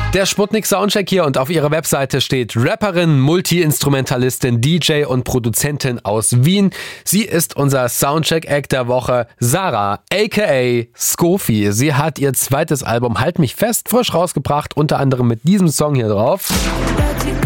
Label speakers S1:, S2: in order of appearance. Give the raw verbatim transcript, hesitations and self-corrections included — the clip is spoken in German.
S1: Der Sputnik Soundcheck hier und auf ihrer Webseite steht Rapperin, Multi-Instrumentalistin, D J und Produzentin aus Wien. Sie ist unser Soundcheck-Act der Woche, Sarah, aka Skofi. Sie hat ihr zweites Album Halt mich fest frisch rausgebracht, unter anderem mit diesem Song hier drauf.